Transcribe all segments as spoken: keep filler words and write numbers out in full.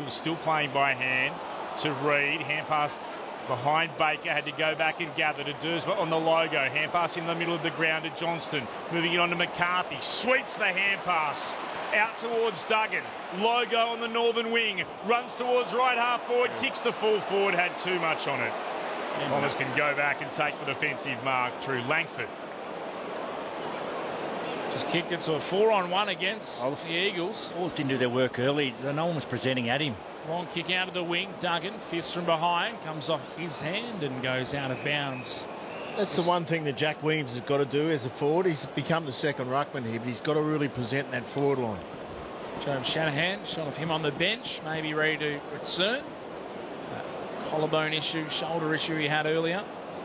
Williams still playing by hand to Reid. Hand pass behind Baker, had to go back and gather to Dursma on the logo. Hand pass in the middle of the ground to Johnston. Moving it on to McCarthy. Sweeps the hand pass out towards Duggan. Logo on the northern wing. Runs towards right half forward. Kicks the full forward. Had too much on it. Bombers can go back and take the defensive mark through Langford. Just kicked it to a four on one against oh, the Eagles. Alls didn't do their work early. No one was presenting at him. Long kick out of the wing. Duggan, fist from behind, comes off his hand and goes out of bounds. That's the one thing that Jack Williams has got to do as a forward. He's become the second ruckman here, but he's got to really present that forward line. Jerome Shanahan, shot of him on the bench, maybe ready to return. That collarbone issue, shoulder issue he had earlier.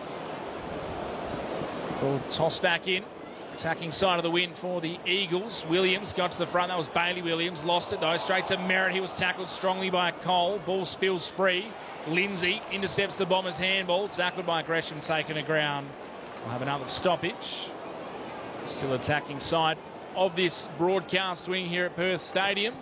Ball tossed back in. Attacking side of the win for the Eagles. Williams got to the front. That was Bailey Williams. Lost it though. Straight to Merritt. He was tackled strongly by Cole. Ball spills free. Lindsay intercepts the Bombers' handball. Tackled by Gresham, taken to ground. We'll have another stoppage. Still attacking side of this broadcast wing here at Perth Stadium.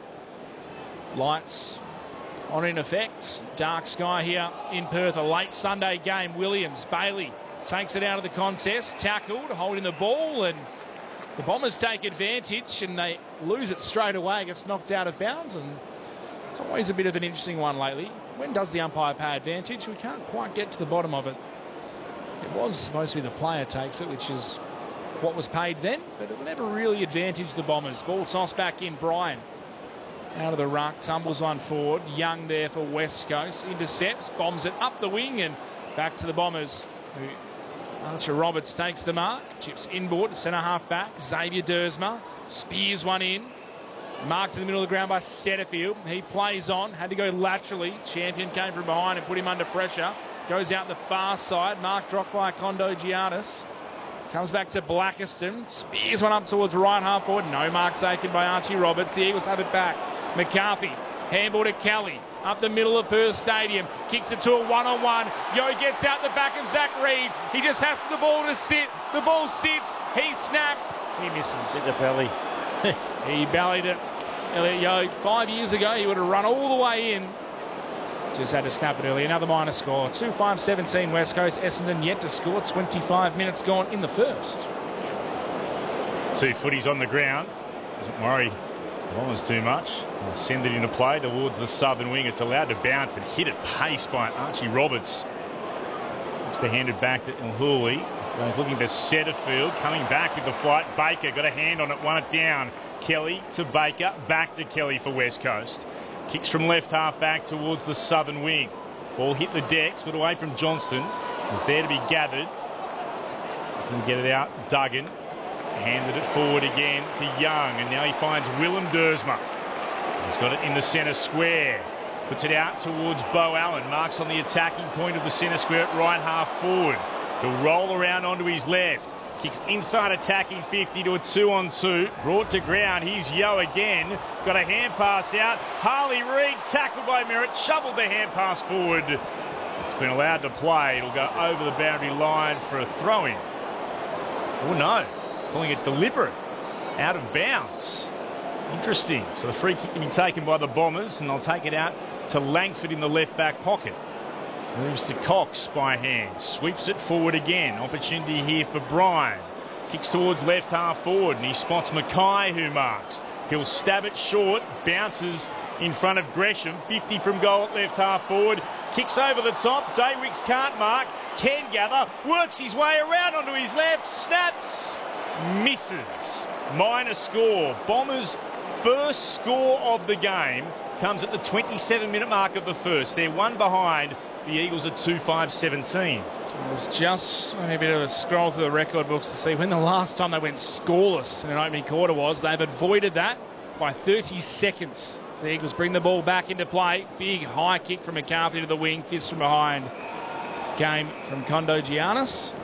Lights on in effect. Dark sky here in Perth. A late Sunday game. Williams, Bailey takes it out of the contest, tackled, holding the ball, and the Bombers take advantage and they lose it straight away. Gets knocked out of bounds, and it's always a bit of an interesting one lately. When does the umpire pay advantage? We can't quite get to the bottom of it. It was supposed to be the player takes it, which is what was paid then, but it never really advantaged the Bombers. Ball tossed back in. Bryan out of the ruck, tumbles one forward. Young there for West Coast, intercepts, bombs it up the wing and back to the Bombers, who Archer Roberts takes the mark, chips inboard to centre half back. Xavier Dursma spears one in. Marked in the middle of the ground by Setterfield. He plays on, had to go laterally. Champion came from behind and put him under pressure. Goes out the far side. Mark dropped by Kondo Giannis. Comes back to Blackiston. Spears one up towards right half forward. No mark taken by Archie Roberts. The Eagles have it back. McCarthy, handball to Kelly. Up the middle of Perth Stadium, kicks it to a one-on-one. Yo gets out the back of Zach Reid. He just has the ball to sit. The ball sits. He snaps. He misses. Hit the belly. He bellied it. Elliot Yo, five years ago, he would have run all the way in. Just had to snap it early. Another minor score. two five seventeen West Coast. Essendon yet to score. twenty-five minutes gone in the first. Two footies on the ground. Doesn't worry Bombers too much. They'll send it into play towards the southern wing. It's allowed to bounce and hit at pace by Archie Roberts. Looks to hand it back to Ilhuli. Goes looking for Setterfield. Coming back with the flight. Baker got a hand on it, won it down. Kelly to Baker. Back to Kelly for West Coast. Kicks from left half back towards the southern wing. Ball hit the decks, but away from Johnston. Was there to be gathered. Can get it out. Duggan. Handed it forward again to Young, and now he finds Willem Dursma. He's got it in the centre square. Puts it out towards Bo Allen. Marks on the attacking point of the centre square at right half forward. He'll roll around onto his left. Kicks inside attacking fifty to a two on two. Brought to ground. Here's Yo again. Got a hand pass out. Harley Reid tackled by Merritt. Shoveled the hand pass forward. It's been allowed to play. It'll go over the boundary line for a throw-in. Oh no. Calling it deliberate, out of bounds. Interesting. So the free kick can be taken by the Bombers, and they'll take it out to Langford in the left back pocket. Moves to Cox by hand, sweeps it forward again. Opportunity here for Bryan. Kicks towards left half forward, and he spots Mackay, who marks. He'll stab it short, bounces in front of Gresham. fifty from goal at left half forward. Kicks over the top. Daywicks can't mark. Can gather. Works his way around onto his left. Snaps. Misses. Minor score. Bombers' first score of the game comes at the twenty-seven minute mark of the first. They're one behind the Eagles at two five seventeen. It was just maybe a bit of a scroll through the record books to see when the last time they went scoreless in an opening quarter was. They've avoided that by thirty seconds. So the Eagles bring the ball back into play. Big high kick from McCarthy to the wing. Fist from behind. Game from Kondo Giannis.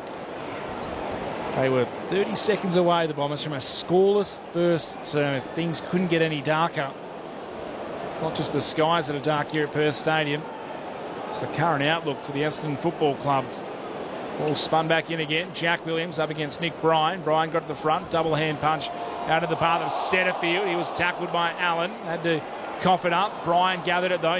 They were thirty seconds away, the Bombers, from a scoreless first term. If things couldn't get any darker. It's not just the skies that are dark here at Perth Stadium. It's the current outlook for the Essendon Football Club. Ball spun back in again. Jack Williams up against Nick Bryan. Bryan got to the front. Double hand punch out of the path of Setterfield. He was tackled by Allen. Had to cough it up. Bryan gathered it though.